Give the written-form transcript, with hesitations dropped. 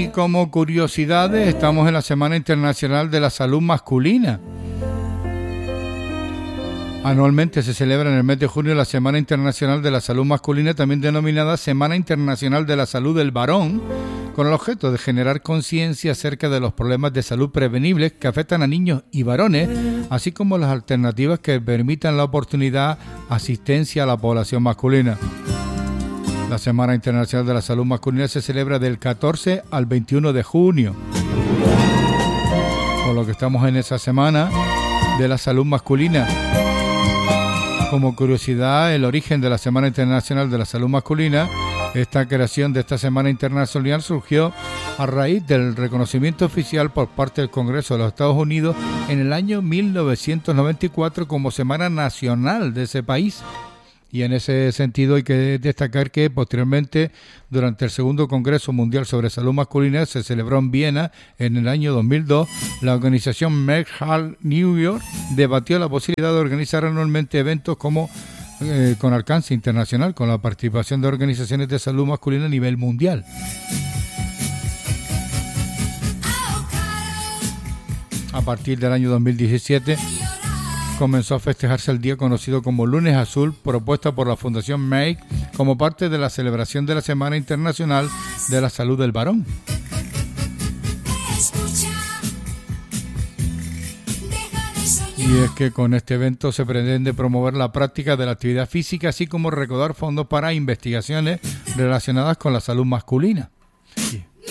Y como curiosidades, estamos en la Semana Internacional de la Salud Masculina. Anualmente se celebra en el mes de junio la Semana Internacional de la Salud Masculina, también denominada Semana Internacional de la Salud del Varón, con el objeto de generar conciencia acerca de los problemas de salud prevenibles que afectan a niños y varones, así como las alternativas que permitan la oportunidad, asistencia a la población masculina. La Semana Internacional de la Salud Masculina se celebra del 14 al 21 de junio, por lo que estamos en esa Semana de la Salud Masculina. Como curiosidad, el origen de la Semana Internacional de la Salud Masculina, esta creación de esta Semana Internacional surgió a raíz del reconocimiento oficial por parte del Congreso de los Estados Unidos en el año 1994 como Semana Nacional de ese país. Y en ese sentido hay que destacar que posteriormente, durante el segundo Congreso Mundial sobre Salud Masculina, se celebró en Viena en el año 2002, la organización Merck Hall New York debatió la posibilidad de organizar anualmente eventos como con alcance internacional, con la participación de organizaciones de salud masculina a nivel mundial. A partir del año 2017, comenzó a festejarse el día conocido como Lunes Azul, propuesta por la Fundación Merck como parte de la celebración de la Semana Internacional de la Salud del Varón. Y es que con este evento se pretende promover la práctica de la actividad física, así como recaudar fondos para investigaciones relacionadas con la salud masculina. Sí.